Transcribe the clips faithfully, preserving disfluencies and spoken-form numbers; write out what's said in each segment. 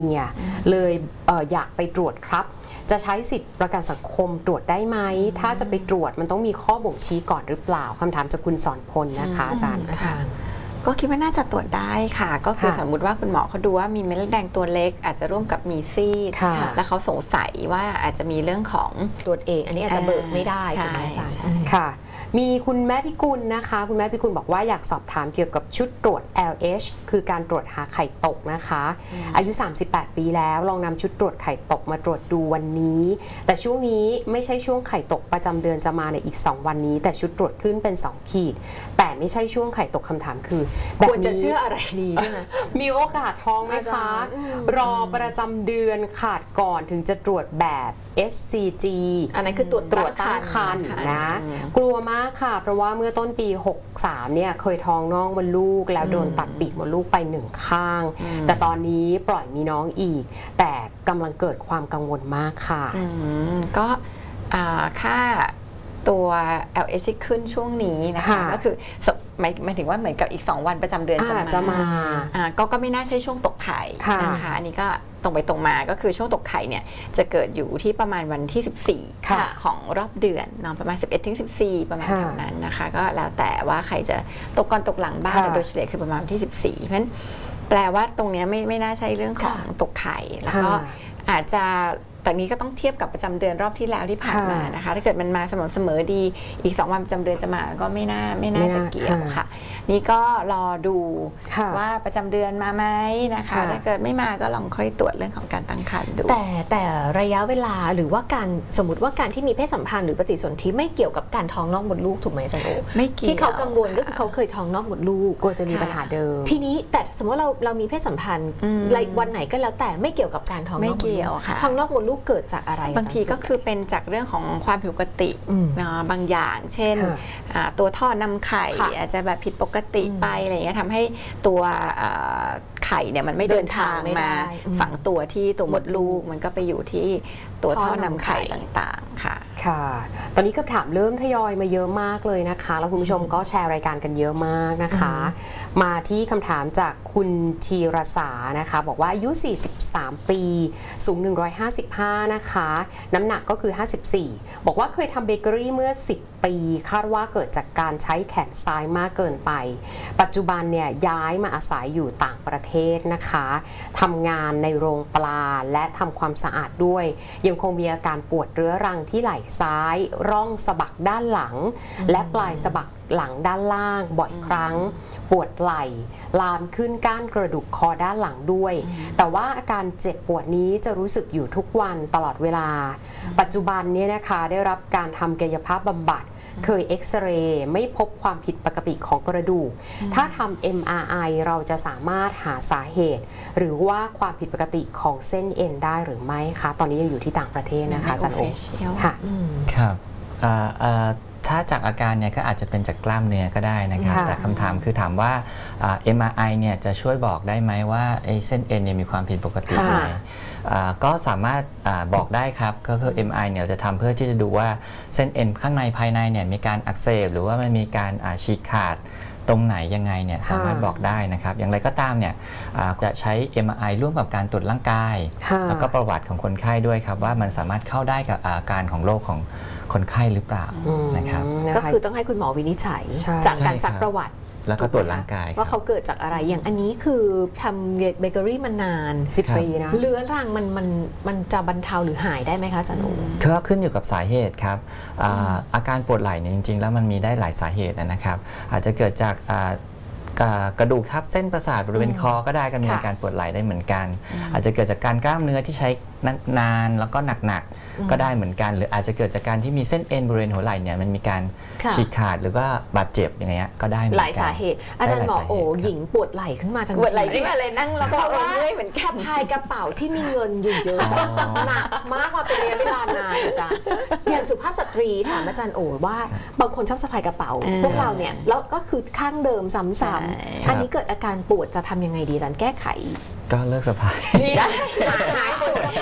เนี่ยเลยเอออยากไปตรวจครับจะใช้สิทธิประกันสังคมตรวจได้ไหมถ้าจะไปตรวจมันต้องมีข้อบ่งชี้ก่อนหรือเปล่าคำถามจากคุณสอนพลนะคะอาจารย์อาจารย์ก็คิดว่าน่าจะตรวจได้ค่ะก็คือสมมุติว่าคุณหมอเขาดูว่ามีเม็ดเลือดแดงตัวเล็กอาจจะร่วมกับมีซีดแล้วเขาสงสัยว่าอาจจะมีเรื่องของตรวจเองอันนี้อาจจะเบิกไม่ได้ใช่ไหมอาจารย์ค่ะมีคุณแม่พิกุลนะคะคุณแม่พิกุลบอกว่าอยากสอบถามเกี่ยวกับชุดตรวจ แอล เอช คือการตรวจหาไข่ตกนะคะอายุสามสิบแปดปีแล้วลองนำชุดตรวจไข่ตกมาตรวจดูวันนี้แต่ช่วงนี้ไม่ใช่ช่วงไข่ตกประจำเดือนจะมาในอีกสองวันนี้แต่ชุดตรวจขึ้นเป็นสองขีดแต่ไม่ใช่ช่วงไข่ตกคำถามคือควรจะเชื่ออะไรดีใช่ไหมมีโอกาสท้องไหมคะรอประจำเดือนขาดก่อนถึงจะตรวจแบบ เอส ซี จีอันนั้นคือตรวจตรวจตั้งครรภ์นะกลัวมากค่ะเพราะว่าเมื่อต้นปีหกสามเนี่ยเคยท้องน้องมดลูกแล้วโดนตัดปีกมดลูกไปหนึ่งข้างแต่ตอนนี้ปล่อยมีน้องอีกแต่กำลังเกิดความกังวลมากค่ะก็ค่าตัว แอล เอช ขึ้นช่วงนี้นะคะก็คือหมายหมายถึงว่าเหมือนกับอีกสองวันประจำเดือนจะมาจะมาก็ก็ไม่น่าใช่ช่วงตกไข่นะคะอันนี้ก็ตรงไปตรงมาก็คือช่วงตกไข่เนี่ยจะเกิดอยู่ที่ประมาณวันที่สิบสี่ของรอบเดือนเนาะประมาณสิบเอ็ดถึงสิบสี่ประมาณแถวนั้นนะคะก็แล้วแต่ว่าใครจะตกก่อนตกหลังบ้างโดยเฉลี่ยคือประมาณวันที่สิบสี่เพราะฉะนั้นแปลว่าตรงนี้ไม่ไม่น่าใช่เรื่องของตกไข่แล้วก็อาจจะแต่นี้ก็ต้องเทียบกับประจำเดือนรอบที่แล้วที่ผ่านมานะคะถ้าเกิดมันมาสม่ำเสมอดีอีกสองวันประจำเดือนจะมาก็ไม่น่าไม่น่าจะเกี่ยวค่ะนี่ก็รอดูว่าประจำเดือนมาไหมนะคะถ้าเกิดไม่มาก็ลองค่อยตรวจเรื่องของการตั้งครรภ์ดูแต่แต่ระยะเวลาหรือว่าการสมมติว่าการที่มีเพศสัมพันธ์หรือปฏิสนธิไม่เกี่ยวกับการท้องนอกมดลูกถูกไหมอาจารย์โอไม่เกี่ยวที่เขากังวลก็คือเขาเคยท้องนอกมดลูกกลัวจะมีปัญหาเดิมทีนี้แต่สมมติว่าเราเรามีเพศสัมพันธ์วันไหนก็แล้วแต่ไม่เกี่ยวกับการท้องนอกมดลูกท้องนอกมดลูกเกิดจากอะไรบางทีก็คือเป็นจากเรื่องของความผิดปกติบางอย่างเช่นตัวท่อนำไข่อาจจะแบบผิดปกติไปอะไรอย่างเงี้ยทำให้ตัวไข่เนี่ยมันไม่เดินทางมาฝังตัวที่ตัวมดลูกมันก็ไปอยู่ที่ตัวท่อนำไข่ต่างๆค่ะค่ะตอนนี้คำถามเริ่มทยอยมาเยอะมากเลยนะคะแล้วคุณผู้ชมก็แชร์รายการกันเยอะมากนะคะมาที่คำถามจากคุณธีรสานะคะบอกว่าอายุสี่สิบสามปีสูงหนึ่งร้อยห้าสิบห้านะคะน้ำหนักก็คือห้าสิบสี่บอกว่าเคยทำเบเกอรี่เมื่อสิบปีคาดว่าเกิดจากการใช้แขนซ้ายมากเกินไปปัจจุบันเนี่ยย้ายมาอาศัยอยู่ต่างประเทศนะคะทำงานในโรงปลาและทำความสะอาดด้วยยังคงมีอาการปวดเรื้อรังที่ไหล่ซ้ายร่องสะบักด้านหลังและปลายสะบักหลังด้านล่างบ่อยครั้งปวดไหล่ลามขึ้นก้านกระดูกคอด้านหลังด้วยแต่ว่าอาการเจ็บปวดนี้จะรู้สึกอยู่ทุกวันตลอดเวลาปัจจุบันนี้นะคะได้รับการทำกายภาพบำบัดเคยเอ็กซเรย์ไม่พบความผิดปกติของกระดูกถ้าทำ เอ็ม อาร์ ไอ เราจะสามารถหาสาเหตุหรือว่าความผิดปกติของเส้นเอ็นได้หรือไม่คะตอนนี้ยังอยู่ที่ต่างประเทศนะคะอาจารย์โอค่ะครับถ้าจากอาการเนี่ยก็อาจจะเป็นจากกล้ามเนื้อก็ได้นะครับแต่คำถามคือถามว่า เอ็ม อาร์ ไอ เนี่ยจะช่วยบอกได้ไหมว่าเส้นเอ็นเนี่ยมีความผิดปกติไหมก็สามารถบอกได้ครับก็คือ เอ็ม อาร์ ไอ เนี่ยจะทำเพื่อที่จะดูว่าเส้นเอ็นข้างในภายในเนี่ยมีการอักเสบหรือว่ามันมีการฉีกขาดตรงไหนยังไงเนี่ยสามารถบอกได้นะครับอย่างไรก็ตามเนี่ยจะใช้ เอ็ม อาร์ ไอ ร่วมกับการตรวจร่างกายแล้วก็ประวัติของคนไข้ด้วยครับว่ามันสามารถเข้าได้กับอาการของโรคของคนไข้หรือเปล่านะครับก็คือต้องให้คุณหมอวินิจฉัยจากการซักประวัติแล้วก็ตรวจร่างกายว่าเขาเกิดจากอะไรอย่างอันนี้คือทำเบเกอรี่มานานสิบปีนะเรื้อรังมันมันมันจะบรรเทาหรือหายได้ไหมคะอาจารย์โอคือขึ้นอยู่กับสาเหตุครับอาการปวดไหล่เนี่ยจริงๆแล้วมันมีได้หลายสาเหตุนะครับอาจจะเกิดจากกระดูกทับเส้นประสาทบริเวณคอก็ได้ก็มีอาการปวดไหล่ได้เหมือนกันอาจจะเกิดจากการกล้ามเนื้อที่ใช้นานแล้วก็หนักๆก็ได้เหมือนกันหรืออาจจะเกิดจากการที่มีเส้นเอ็นบริเวณหัวไหล่เนี่ยมันมีการฉีกขาดหรือว่าบาดเจ็บอย่างเงี้ยก็ได้เหมือนกันหลายสาเหตุอาจารย์หมอโอหญิงปวดไหล่ขึ้นมาทันทีปวดไหล่ขึ้นมาเลยนั่งแล้วก็เมื่อยเหมือนสะพายกระเป๋าที่มีเงินอยู่เยอะหนักมากมาเป็นระยะเวลานานอาจารย์อย่างสุภาพสตรีถามอาจารย์โอว่าบางคนชอบสะพายกระเป๋าพวกเราเนี่ยแล้วก็คือข้างเดิมซ้ำๆอันนี้เกิดอาการปวดจะทำยังไงดีอาจารย์แก้ไขก็เลิกสะพายได้หายสูตรสะพายให้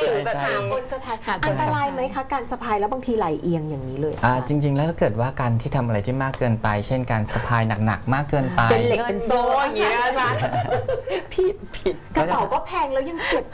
ถือแบบหานี้คนสะพายหาคนอันตรายไหมคะการสะพายแล้วบางทีไหลเอียงอย่างนี้เลยอ่าอาจารย์จริง ๆ แล้วถ้าเกิดว่าการที่ทำอะไรที่มากเกินไป เช่นการสะพายหนักๆมากเกินไปเป็นเหล็กเป็นโซ่อย่างนี้นะอาจารย์ผิดผิดกระเป๋าก็แพงแล้วยังเจ็บ